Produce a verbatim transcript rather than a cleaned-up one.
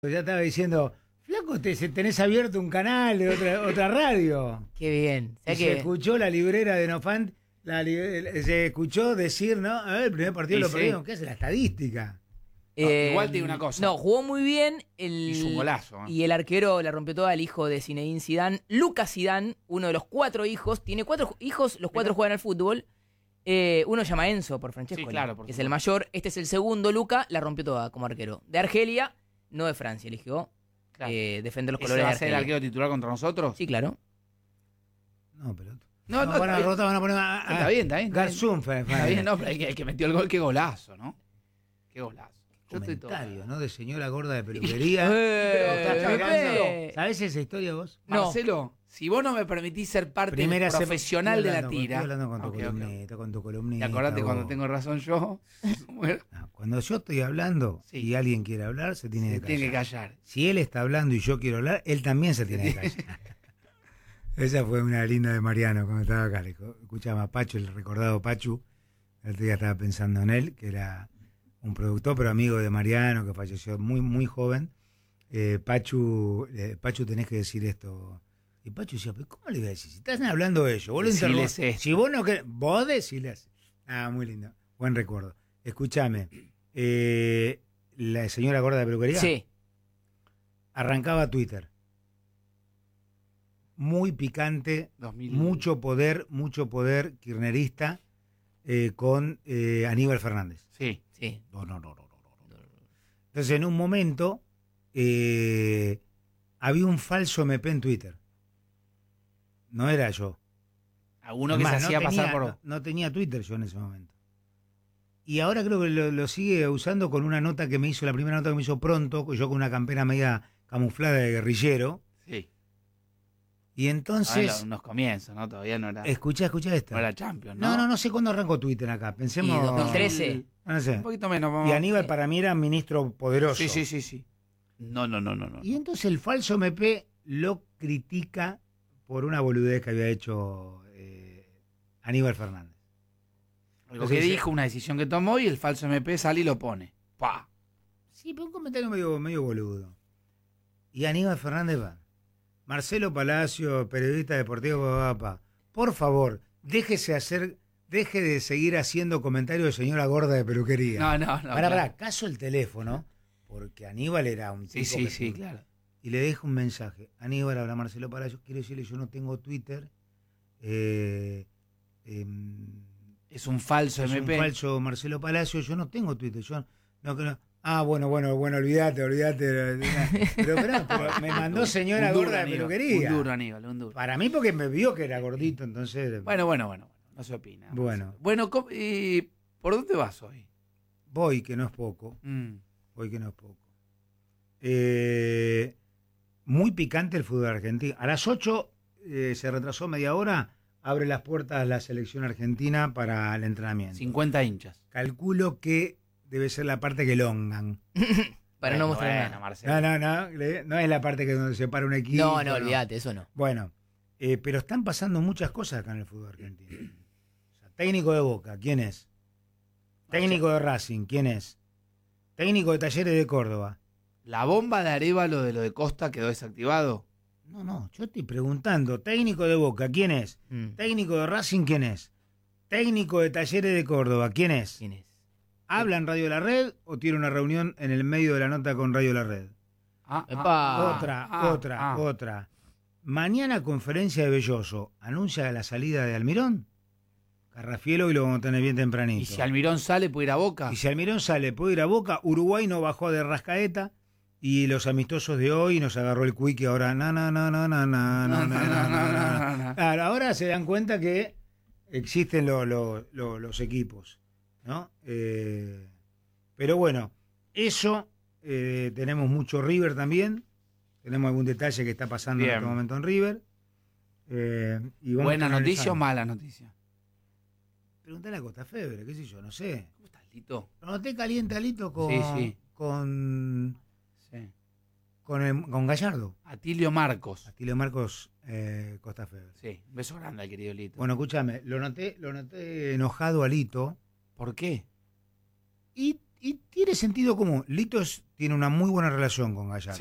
Ya estaba diciendo, flaco, te, tenés abierto un canal de otra, otra radio. Qué bien. Y se escuchó la librera de Nofant, la, se escuchó decir, ¿no? A ver, el primer partido Sí, lo sí. perdimos. ¿Qué es la estadística? Eh, No, igual te digo una cosa. No, jugó muy bien. El, Hizo un golazo, ¿eh? Y el arquero la rompió toda, el hijo de Zinedine Zidane. Lucas Zidane, uno de los cuatro hijos. Tiene cuatro hijos, los cuatro juegan al fútbol. Eh, uno se llama Enzo, por Francesco. Sí, claro, por que es supuesto. el mayor. Este es el segundo, Luca. La rompió toda como arquero. De Argelia, no de Francia. Eligió Claro. eh, defender los ¿Ese colores va de a ser el Argelia. arquero titular contra nosotros? Sí, claro. No, pero... No, no, van a está, rotar, van a poner a, a, está bien, está bien. Está bien, Garzón, fe- fe- Está bien, no, pero el que, el que metió el gol, qué golazo, ¿no? Qué golazo. Yo estoy todo. comentario, ¿no? De señora gorda de peluquería. Eh, Estás hablando- Pepe. ¿Sabés esa historia vos? No. Marcelo, si vos no me permitís ser parte Primera se- profesional estoy de la hablando con- tira. Estoy hablando con tu Ok, ok. columnita, con tu Y columnita. acordate cuando vos. tengo razón yo. Bueno, No, cuando yo estoy hablando Sí. y alguien quiere hablar, se tiene se que callar. tiene que callar. Si él está hablando y yo quiero hablar, él también se tiene que callar. Esa fue una linda de Mariano cuando estaba acá. Le dijo, escuchaba a Pachu, el recordado Pachu. El otro día estaba pensando en él, que era un productor, pero amigo de Mariano, que falleció muy, muy joven. Eh, Pachu, eh, Pachu, tenés que decir esto. Y Pachu decía, ¿pero cómo le voy a decir? Si están hablando de ellos, vos lo Deciles interrompés. esto. Si vos no querés, vos deciles. Ah, muy lindo. Buen recuerdo. Escúchame. Eh, la señora gorda de peluquería Sí. arrancaba Twitter. Muy picante, dos mil. mucho poder, mucho poder kirchnerista eh, con eh, Aníbal Fernández. Sí. Sí. No, no, no, no, no, no. Entonces, en un momento, eh, había un falso M P en Twitter. No era yo. A uno Es que más, se hacía no pasar tenía, por. no, no tenía Twitter yo en ese momento. Y ahora creo que lo, lo sigue usando con una nota que me hizo, la primera nota que me hizo pronto, yo con una campera media camuflada de guerrillero. Sí. Y entonces, Entonces, unos comienzos, ¿no? Todavía no era, escucha, escucha esta. no era Champions, ¿no? No, no, no sé cuándo arrancó Twitter acá. Pensemos. Y dos mil trece. No sé. Un poquito menos. Vamos. Y Aníbal para mí era ministro poderoso. Sí, sí, sí, sí. No, no, no, no, no. Y entonces el falso M P lo critica por una boludez que había hecho eh, Aníbal Fernández. Algo Entonces que dice- dijo, una decisión que tomó y el falso M P sale y lo pone. ¡Pah! Sí, pero un comentario medio, medio boludo. Y Aníbal Fernández va. Marcelo Palacio, periodista deportivo, papá. Por favor, déjese hacer, deje de seguir haciendo comentarios de señora gorda de peluquería. No, no, no. Pará, claro. pará, caso el teléfono, porque Aníbal era un Sí, tipo sí, que- sí, claro. Y le dejo un mensaje. Aníbal, habla Marcelo Palacio. Quiero decirle, yo no tengo Twitter. Eh, em, Es un falso es M P. un falso Marcelo Palacio. Yo no tengo Twitter. Yo no, que no- Ah, bueno, bueno, bueno, olvídate, olvídate. Pero, pero, pero me mandó señora Un duro, gorda de Aníbal, peluquería. Un duro, Aníbal, un duro. Para mí, porque me vio que era gordito, entonces. Bueno, bueno, bueno, bueno. No se opina. Bueno. Bueno, ¿cómo- y ¿por dónde vas hoy? Voy, que no es poco. Mm. Voy, que no es poco. Eh, muy picante el fútbol argentino. A las ocho eh, se retrasó media hora. Abre las puertas la selección argentina para el entrenamiento. cincuenta hinchas. Calculo que debe ser la parte que longan. Para no Bueno, mostrar bueno, nada. Marcelo. No, no, no. le- No es la parte que donde se para un equipo. No, no, olvídate, eso no. Bueno, eh, pero están pasando muchas cosas acá en el fútbol argentino. O sea, técnico de Boca, ¿quién es? Técnico de Racing, ¿quién es? Técnico de Talleres de Córdoba. ¿La bomba de Arévalo de lo de Costa quedó desactivado? No, no, yo estoy preguntando. Técnico de Boca, ¿quién es? Mm. Técnico de Racing, ¿quién es? Técnico de Talleres de Córdoba, ¿quién es? ¿Quién es? ¿Habla en Radio La Red o tiene una reunión en el medio de la nota con Radio La Red? Ah, Epa. ah, otra, ah, otra, ah. otra. Mañana conferencia de Belloso. ¿Anuncia la salida de Almirón? Carrafielo y lo vamos a tener bien tempranito. ¿Y si Almirón sale, puede ir a Boca? Y si Almirón sale, puede ir a Boca. Uruguay no bajó de Rascaeta. Y los amistosos de hoy nos agarró el Quique ahora. Na, na, na, na, na, na, na, na, na, na, na. Claro, ahora se dan cuenta que existen lo- lo- lo- los equipos, ¿no? Eh, pero bueno, eso, eh, tenemos mucho River también. Tenemos algún detalle que está pasando Bien. en este momento en River. Eh, y vamos ¿Buena a noticia o analizar. mala noticia? Preguntale a Costa Febre, qué sé yo, no sé. ¿Cómo estás, Lito? Lo noté caliente Alito con, Sí, sí. con, Sí. con, el- con Gallardo. Atilio Marcos. Atilio Marcos eh, Costa Febre. Sí, un beso grande al querido Lito. Bueno, escúchame, lo noté, lo noté enojado Alito ¿Por qué? y, y tiene sentido común. Lito es- tiene una muy buena relación con Gallardo.